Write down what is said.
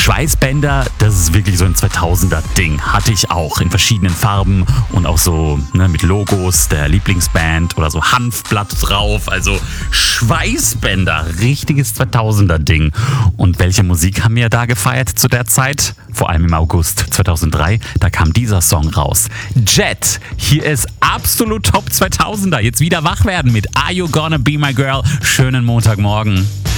Schweißbänder, das ist wirklich so ein 2000er-Ding. Hatte ich auch in verschiedenen Farben und auch so mit Logos der Lieblingsband oder so Hanfblatt drauf. Also Schweißbänder, richtiges 2000er-Ding. Und welche Musik haben wir da gefeiert zu der Zeit? Vor allem im August 2003, da kam dieser Song raus. Jet, hier ist absolut Top 2000er. Jetzt wieder wach werden mit Are You Gonna Be My Girl? Schönen Montagmorgen.